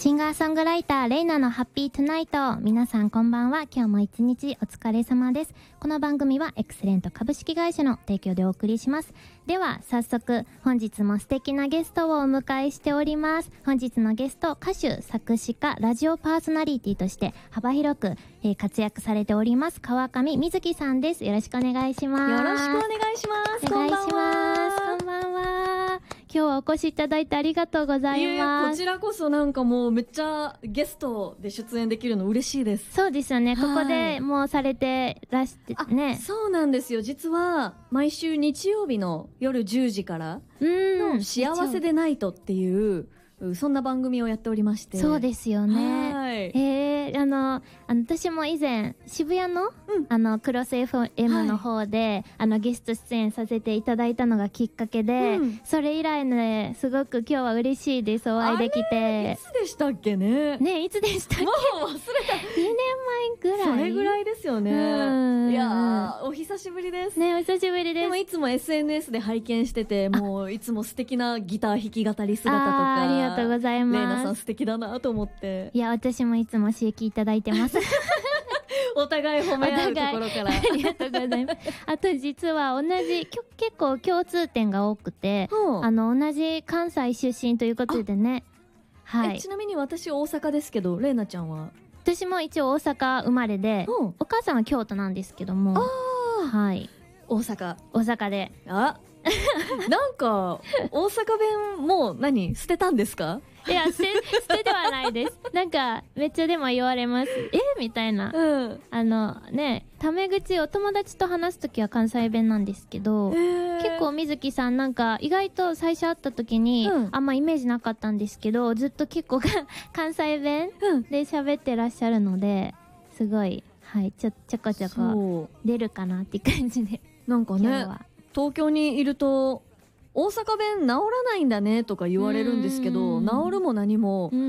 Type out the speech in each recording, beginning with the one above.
シンガーソングライターレイナのハッピートゥナイト。皆さんこんばんは。今日も一日お疲れ様です。この番組はエクセレント株式会社の提供でお送りします。では早速本日も素敵なゲストをお迎えしております。本日のゲスト、歌手、作詞家、ラジオパーソナリティとして幅広く、活躍されております川上瑞希さんです。よろしくお願いします。 よろしくお願いします。 お願いします。こんばんは。今日はお越しいただいてありがとうございます。 いやいや、こちらこそなんかもうめっちゃゲストで出演できるの嬉しいです。 そうですよね。ここでもうされてらしてね。 そうなんですよ。実は毎週日曜日の夜10時からの幸せでナイトっていうそんな番組をやっておりまして。 そうですよね。 はい。 私も以前渋谷の、クロス FM の方で、ゲスト出演させていただいたのがきっかけで、それ以来ね、すごく今日は嬉しいです。お会いできて。 いつでしたっけね。 ね、いつでしたっけ。 もう忘れた。2 年前ぐらい。 それぐらいですよね。いやー、お久しぶりです。 ね、お久しぶりです。 でもいつも SNS で拝見してて、もういつも素敵なギター弾き語り姿とか。 ありがとうございます。 レイナさん素敵だなと思って。 いや、私もいつも刺激いただいてます。 お互い褒め合うところから。 ありがとうございます。あと実は結構共通点が多くて、同じ関西出身ということでね。 はい。ちなみに私大阪ですけど、レイナちゃんは？ 私も一応大阪生まれで、お母さんは京都なんですけども。はい。 大阪で。なんか大阪弁もう捨てたんですか？ いや、捨てではないです。なんかめっちゃでも言われます。みたいな。タメ口、お友達と話すときは関西弁なんですけど、結構水木さんなんか意外と最初会った時に、あんまイメージなかったんですけど、ずっと結構関西弁で喋ってらっしゃるので、すごい、はい、ちょこちょこ出るかなって感じで。 なんかね、東京にいると大阪弁治らないんだねとか言われるんですけど、治るも何もベ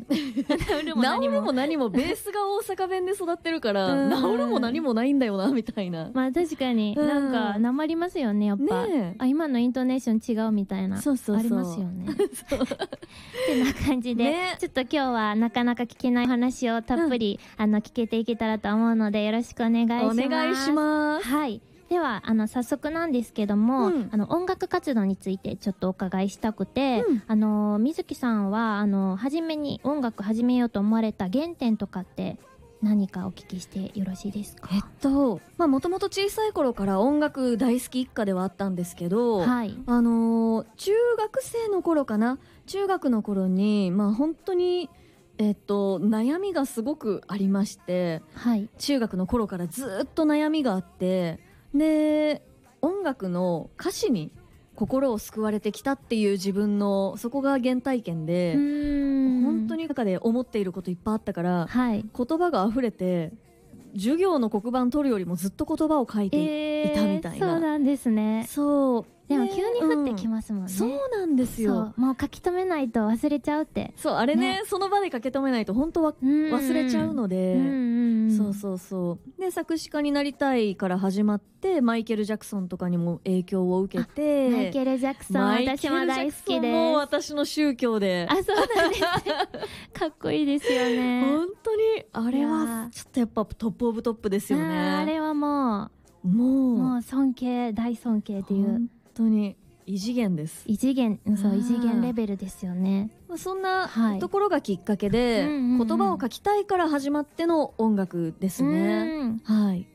ースが大阪弁で育ってるから治るも何もないんだよなみたいな。 まあ確かになんかなまりますよね、やっぱ。今のイントネーション違うみたいなありますよね。ってな感じで、ちょっと今日はなかなか聞けない話をたっぷり聞けていけたらと思うのでよろしくお願いします。 お願いします。 はい。では早速なんですけども、音楽活動についてちょっとお伺いしたくて、水木さんは初めに音楽始めようと思われた原点とかって何かお聞きしてよろしいですか？ もともと小さい頃から音楽大好き一家ではあったんですけど、中学生の頃かな、中学の頃に本当に悩みがすごくありまして、中学の頃からずっと悩みがあって、で音楽の歌詞に心を救われてきたっていう自分のそこが原体験で、本当に中で思っていることいっぱいあったから、言葉が溢れて授業の黒板取るよりもずっと言葉を書いていたみたいな。 そうなんですね。 そうでも急に降ってきますもんね。 そうなんですよ。 もう書き留めないと忘れちゃうって。 そう、あれね、その場で書き留めないと本当は忘れちゃうので、で作詞家になりたいから始まって、マイケル・ジャクソンとかにも影響を受けて。 マイケル・ジャクソン、私も大好きです。 もう私の宗教で。 そうなんですね。かっこいいですよね。 本当にあれはちょっとやっぱトップオブトップですよね。 あれはもう尊敬、大尊敬っていう。 本当に異次元です。 異次元レベルですよね。 そんなところがきっかけで、言葉を書きたいから始まっての音楽ですね。はい。